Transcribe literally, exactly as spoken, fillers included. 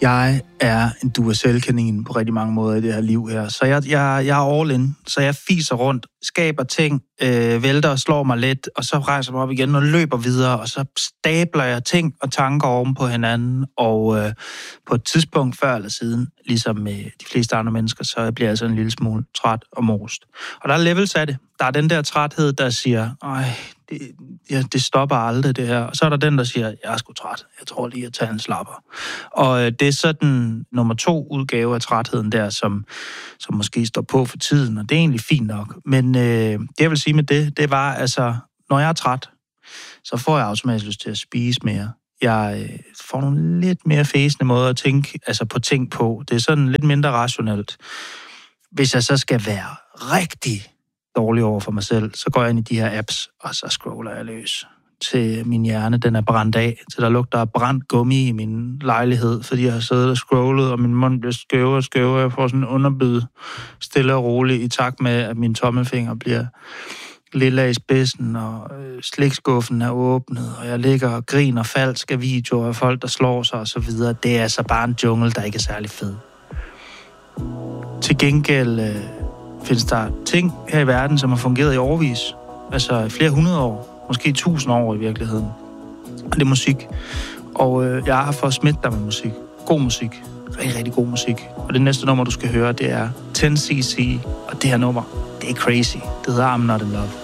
Jeg er en Duracell-kanin på rigtig mange måder i det her liv her. Så jeg, jeg, jeg er all in. Så jeg fiser rundt, skaber ting, øh, vælter og slår mig lidt, og så rejser jeg mig op igen og løber videre, og så stabler jeg ting og tanker oven på hinanden. Og øh, på et tidspunkt før eller siden, ligesom med de fleste andre mennesker, så bliver jeg sådan en lille smule træt og most. Og der er levels af det. Der er den der træthed, der siger, ej, det, ja, det stopper aldrig det her. Og så er der den, der siger, jeg er sgu træt. Jeg tror lige at tage en slapper. Og øh, det er sådan nummer to udgave af trætheden der, som, som måske står på for tiden, og det er egentlig fint nok. Men øh, det jeg vil sige med det, det var altså, når jeg er træt, så får jeg automatisk lyst til at spise mere. Jeg øh, får nogle lidt mere fæsende måder at tænke altså på ting på. Det er sådan lidt mindre rationelt. Hvis jeg så skal være rigtig dårlig over for mig selv, så går jeg ind i de her apps, og så scroller jeg løs til min hjerne. Den er brændt af, til der lugter af brændt gummi i min lejlighed, fordi jeg har siddet og scrollet, og min mund bliver skævere og skævere. Jeg får sådan en underbid stille og roligt, i takt med, at mine tommelfinger bliver lilla i spidsen, og slikskuffen er åbnet, og jeg ligger og griner falsk af videoer af folk, der slår sig og så videre. Det er altså bare en jungle, der ikke er særlig fed. Til gengæld øh, findes der ting her i verden, som har fungeret i årevis. Altså flere hundrede år, måske tusind år i virkeligheden. Og det er musik. Og øh, jeg har fået smidt dig med musik. God musik. Rigtig, rigtig god musik. Og det næste nummer, du skal høre, det er ti C C. Og det her nummer, det er crazy. Det hedder I'm Not In Love.